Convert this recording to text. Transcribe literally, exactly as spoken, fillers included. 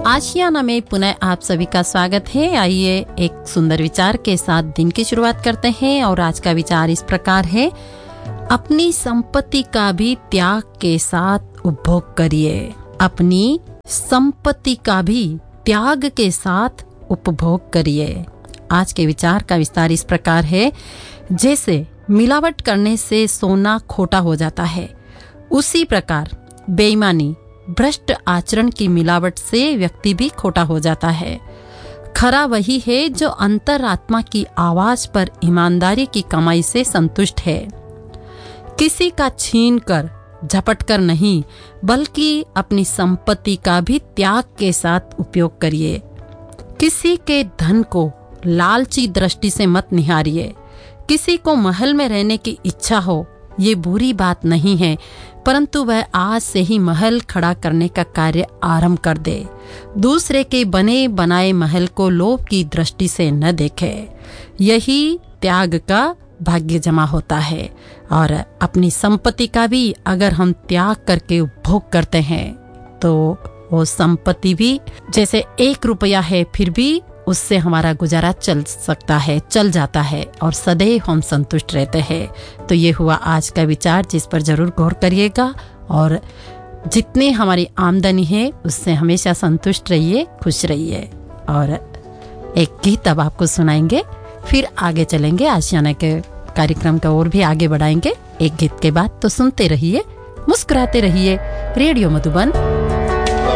आशियाना में पुनः आप सभी का स्वागत है। आइए एक सुंदर विचार के साथ दिन की शुरुआत करते हैं और आज का विचार इस प्रकार है, अपनी संपत्ति का भी त्याग के साथ उपभोग करिए। अपनी संपत्ति का भी त्याग के साथ उपभोग करिए। आज के विचार का विस्तार इस प्रकार है, जैसे मिलावट करने से सोना खोटा हो जाता है, उसी प्रकार बेईमानी भ्रष्ट आचरण की मिलावट से व्यक्ति भी खोटा हो जाता है। खरा वही है जो अंतरात्मा की आवाज पर ईमानदारी की कमाई से संतुष्ट है। किसी का छीन कर झपट कर नहीं, बल्कि अपनी संपत्ति का भी त्याग के साथ उपयोग करिए। किसी के धन को लालची दृष्टि से मत निहारिए। किसी को महल में रहने की इच्छा हो, ये बुरी बात नहीं है, परंतु वह आज से ही महल खड़ा करने का कार्य आरंभ कर दे। दूसरे के बने बनाए महल को लोभ की दृष्टि से न देखे। यही त्याग का भाग्य जमा होता है। और अपनी संपत्ति का भी अगर हम त्याग करके उपभोग करते हैं तो वो संपत्ति भी, जैसे एक रुपया है फिर भी उससे हमारा गुजारा चल सकता है, चल जाता है और सदैव हम संतुष्ट रहते हैं। तो ये हुआ आज का विचार, जिस पर जरूर गौर करिएगा और जितनी हमारी आमदनी है उससे हमेशा संतुष्ट रहिए, खुश रहिए। और एक गीत अब आपको सुनाएंगे, फिर आगे चलेंगे, आशियाना के कार्यक्रम का और भी आगे बढ़ाएंगे एक गीत के बाद। तो सुनते रहिए, मुस्कुराते रहिए। रेडियो मधुबन